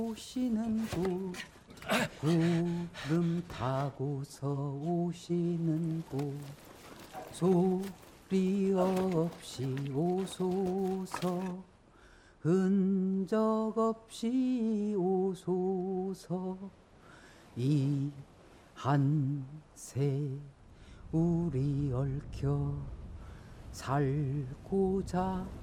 오시는 구름 타고서 오시는 소리 없이 오소서 흔적 없이 오소서 이 한세 우리 얽혀 살고자